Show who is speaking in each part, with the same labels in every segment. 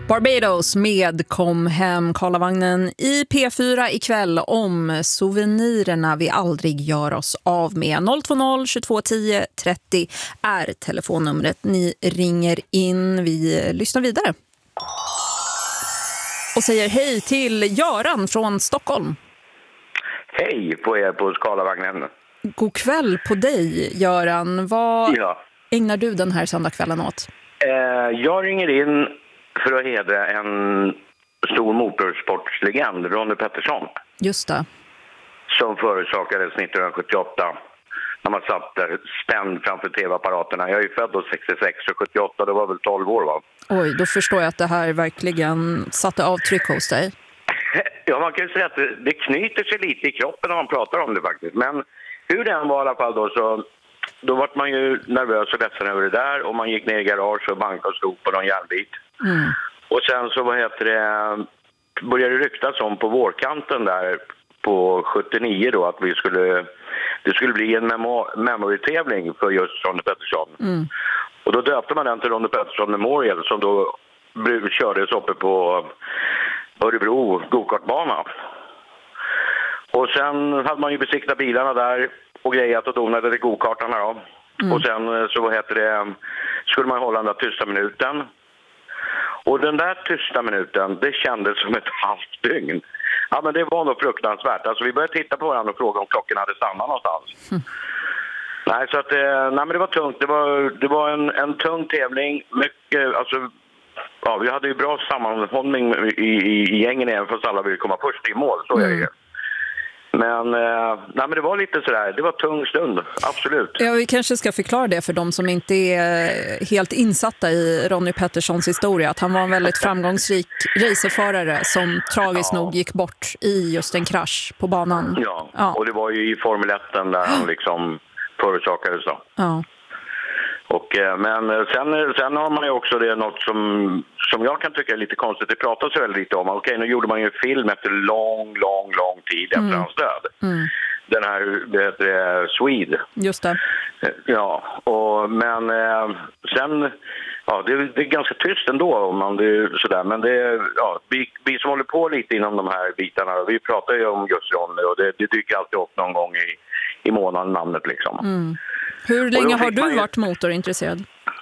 Speaker 1: Barbados med Kom hem Karlavagnen i P4 ikväll om souvenirerna vi aldrig gör oss av med. 020 22 10 30 är telefonnumret. Ni ringer in. Vi lyssnar vidare. Och säger hej till Göran från Stockholm.
Speaker 2: Hej på er på Karlavagnen.
Speaker 1: God kväll på dig, Göran. Vad ägnar du den här söndagskvällen åt?
Speaker 2: Jag ringer in för att hedra en stor motorsportslegend, Ronnie Peterson.
Speaker 1: Just det.
Speaker 2: Som förorsakades 1978 när man satt där spänd framför tv-apparaterna. Jag är ju född då 66 och 78, det var väl 12 år va?
Speaker 1: Oj, då förstår jag att det här verkligen satte avtryck hos dig.
Speaker 2: Ja, man kan ju säga att det knyter sig lite i kroppen när man pratar om det faktiskt. Men hur det än var i alla fall då var man ju nervös och ledsen över det där. Och man gick ner i garage och bankade och slog på någon järnbit. Mm. Och sen så började det ryktas om på vårkanten där på 79 då att det skulle bli en memory-tävling för just Ronnie Peterson. Mm. Och då döpte man den till Ronnie Peterson Memorial som då kördes uppe på Örebro gokartbana. Och sen hade man ju besiktat bilarna där och grejat och donade till gokartarna då. Mm. Och sen skulle man hålla den där tysta minuten. Och den där tysta minuten, det kändes som ett halvt dygn. Ja, men det var nog fruktansvärt. Alltså vi började titta på varandra och fråga om klockan hade stannat någonstans. Mm. Nej, så att, men det var tungt. Det var en tung tävling. Mycket, alltså, ja, vi hade ju bra sammanhållning i gängen även fast alla ville komma först i mål, så är det ju. Men det var lite sådär, det var tung stund, absolut.
Speaker 1: Ja, vi kanske ska förklara det för de som inte är helt insatta i Ronnie Petersons historia, att han var en väldigt framgångsrik racerförare som tragiskt nog gick bort i just en krasch på banan.
Speaker 2: Ja, och det var ju i Formel 1 där han liksom förorsakades då. Ja. Och, men sen har man ju också det något som jag kan tycka är lite konstigt. Det pratas så väldigt lite om. Okej, nu gjorde man ju en film efter lång tid efter hans död. Mm. Den här Swede.
Speaker 1: Just det.
Speaker 2: Ja, men sen det är ganska tyst ändå om man sådär. Men vi som håller på lite inom de här bitarna, vi pratar ju om just Ronny och det dyker alltid upp någon gång i månaden namnet liksom. Mm.
Speaker 1: Hur länge har du varit motorintresserad?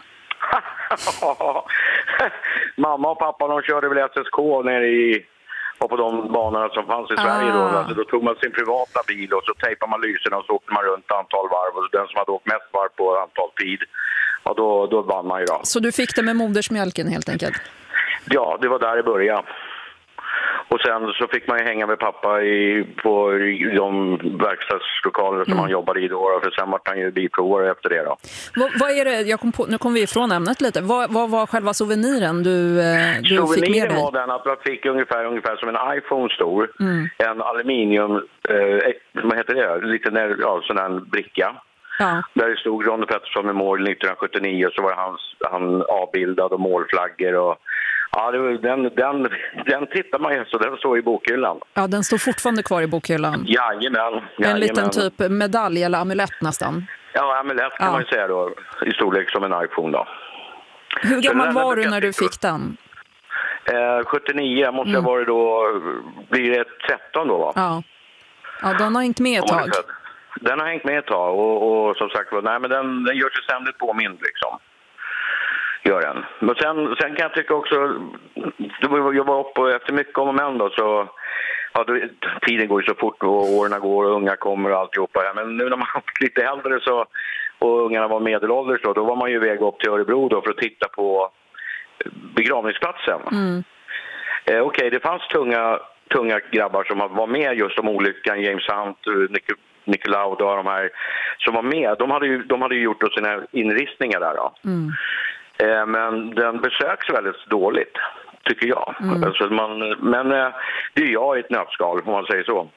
Speaker 2: Mamma och pappa de körde väl SSK nere på de banorna som fanns i Sverige då. Alltså, då tog man sin privata bil och så tejpade man lyserna och så åkte man runt antal varv. Och den som hade åkt mest varv på antal tid, då vann man ju då.
Speaker 1: Så du fick det med modersmjölken helt enkelt?
Speaker 2: Ja, det var där i början. Och sen så fick man ju hänga med pappa på de verkstadslokaler som han jobbade i då. För sen var han ju bilprovare efter det då.
Speaker 1: Vad är det, nu kom vi ifrån ämnet lite. Vad var själva souveniren du fick med dig?
Speaker 2: Souveniren var den att jag fick ungefär som en iPhone stor. Mm. En aluminium, vad heter det? Lite sån här bricka. Ja. Där det stod Ronnie Peterson med mål 1979 och så var han avbildad och målflaggor och ja, den tittar man ju så den står i bokhyllan. Ja, den står fortfarande kvar i bokhyllan. Jajamän. En liten typ medalj eller amulett nästan. Ja, amulett kan man ju säga då. I storlek som en iPhone då.
Speaker 1: Hur gammal var du när du fick den?
Speaker 2: 79 måste jag vara då. Blir det 13 då va?
Speaker 1: Ja, den har hängt med ett tag.
Speaker 2: Den har hängt med ett tag och som sagt nej men den gör sig ständigt påmind liksom. Gör den. Men sen kan jag tycka också, jag var uppe efter mycket om och men då så tiden går ju så fort och åren går och unga kommer och alltihopa här. Men nu när man var lite äldre så och ungarna var medelålders då var man ju iväg upp till Örebro då för att titta på begravningsplatsen. Mm. Okej, det fanns tunga grabbar som var med just om olyckan, James Hunt, Nicolau och de här som var med. De hade ju gjort sina inristningar där då. Mm. Men den besöks väldigt dåligt, tycker jag. Mm. Alltså men det är jag i ett nötskal, om man säger så.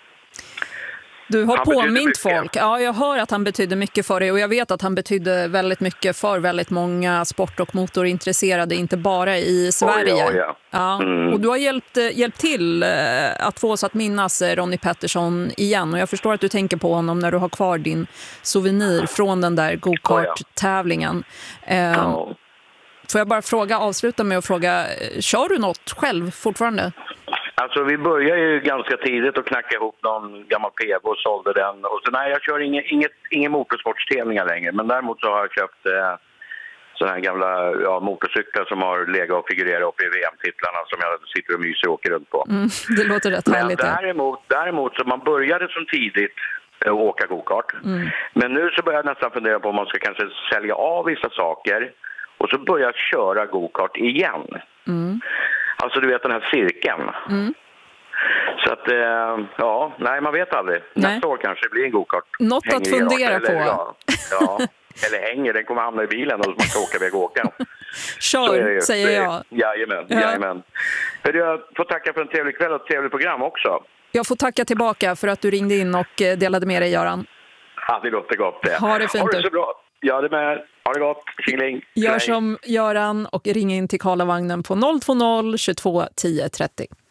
Speaker 1: Du har påmint folk. Ja, jag hör att han betyder mycket för dig och jag vet att han betydde väldigt mycket för väldigt många sport- och motorintresserade, inte bara i Sverige. Ja. Och du har hjälpt till att få oss att minnas Ronnie Peterson igen och jag förstår att du tänker på honom när du har kvar din souvenir från den där go-kart-tävlingen. Får jag bara avsluta med att fråga, kör du något själv fortfarande?
Speaker 2: Alltså vi började ju ganska tidigt att knacka ihop någon gammal PV och sålde den. Och så, nej, jag kör ingen motorsportstävlingar längre. Men däremot så har jag köpt sådana här gamla motorcyklar som har legat och figurerat upp i VM-titlarna som jag sitter och myser och åker runt på.
Speaker 1: Det låter rätt härligt.
Speaker 2: Men däremot så man började som tidigt att åka go-kart. Men nu så börjar jag nästan fundera på om man ska kanske sälja av vissa saker och så börja köra go-kart igen. Alltså du vet den här cirkeln. Så att, nej man vet aldrig. Nästa år kanske det blir en go-kart.
Speaker 1: Något att fundera på.
Speaker 2: Eller hänger, den kommer hamna i bilen och man ska åka iväg och åka.
Speaker 1: Kör, säger jag.
Speaker 2: Jajamän. Jag får tacka för en trevlig kväll och ett trevligt program också.
Speaker 1: Jag får tacka tillbaka för att du ringde in och delade med dig, Göran.
Speaker 2: Ja, det låter gott det.
Speaker 1: Ha det fint.
Speaker 2: Ha det så bra. Ja, det med. Ha det gott. Tjingeling.
Speaker 1: Gör som Göran och ring in till Karlavagnen på 020 22 10 30.